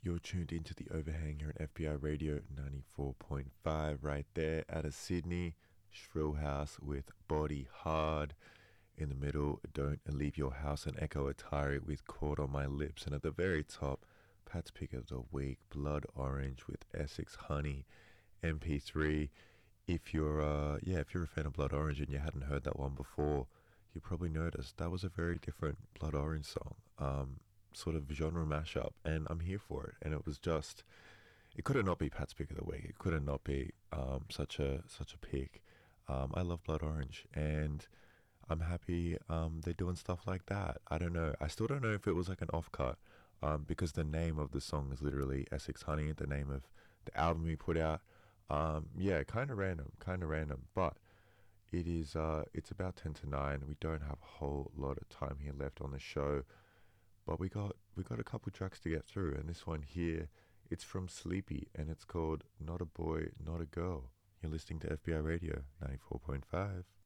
You're tuned into the overhang here at FBI Radio 94.5, right there out of Sydney. Shrill House with Body Hard. In the middle, Don't Leave Your House, and Echo Atari with Caught on My Lips. And at the very top, Pat's Pick of the Week, Blood Orange with Essex Honey, MP3. If you're a fan of Blood Orange and you hadn't heard that one before, you probably noticed that was a very different Blood Orange song. Sort of genre mashup, and I'm here for it. And it could have not be Pat's Pick of the Week. It could have not be such a pick. I love Blood Orange, and I'm happy they're doing stuff like that. I don't know. I still don't know if it was like an offcut, because the name of the song is literally Essex Honey, the name of the album he put out. Yeah, kind of random, but it is. It's about 10 to 9. We don't have a whole lot of time here left on the show. But we got a couple tracks to get through, and this one here, it's from Sleepy, and it's called Not a Boy, Not a Girl. You're listening to FBI Radio 94.5.